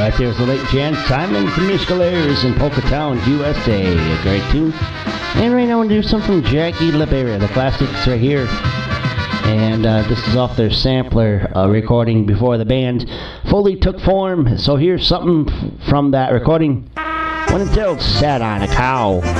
right there's the late Jan Simon from Musical Airs in Polka Town, USA. A great tune. And right now I'm going to do something from Jackie LaBerra, the classics right here. And this is off their sampler recording before the band fully took form. So here's something from that recording. When Gerald sat on a cow.